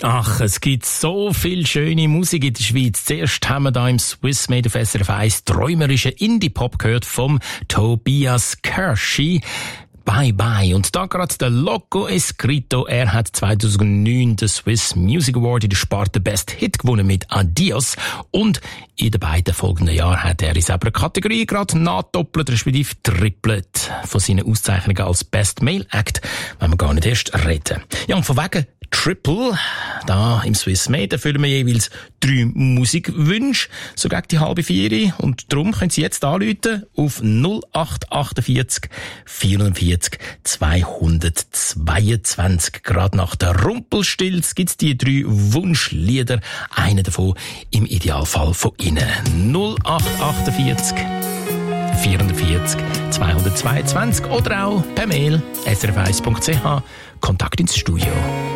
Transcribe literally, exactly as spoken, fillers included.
Ach, es gibt so viel schöne Musik in der Schweiz. Zuerst haben wir da im Swiss Made auf S R F eins träumerischen Indie-Pop gehört vom Tobias Kirschy. Bye Bye. Und da gerade der Loco Escrito. Er hat zweitausendneun den Swiss Music Award in der Sparte Best Hit gewonnen mit Adios. Und in den beiden folgenden Jahren hat er in selber Kategorie gerade nachdoppelt, respektive trippelt von seinen Auszeichnungen als Best Male Act, wenn wir gar nicht erst reden. Ja, und von wegen Triple, da im Swiss Made erfüllen wir jeweils drei Musikwünsche, so gegen die halbe vier. Und darum können Sie jetzt anrufen auf null acht achtundvierzig vierundvierzig zweihundertzweiundzwanzig. Gerade nach der Rumpelstilz gibt's die drei Wunschlieder. Einer davon im Idealfall von Ihnen. null acht achtundvierzig vierundvierzig zweihundertzweiundzwanzig oder auch per Mail s r f eins punkt c h. Kontakt ins Studio.